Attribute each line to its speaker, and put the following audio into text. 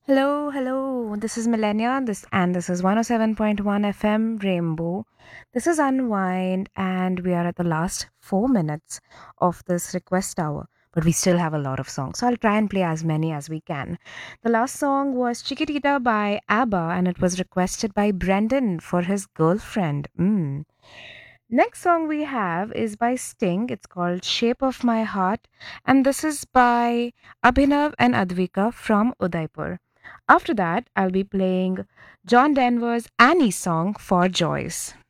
Speaker 1: Hello, hello. This is Millennia. This is 107.1 FM Rainbow. This is Unwind, and we are at the last 4 minutes of this request hour. But we still have a lot of songs, so I'll try and play as many as we can. The last song was Chiquitita by ABBA, and it was requested by Brendan for his girlfriend. Next song we have is by Sting. It's called Shape of My Heart, and this is by Abhinav and Advika from Udaipur. After that, I'll be playing John Denver's Annie song for Joyce.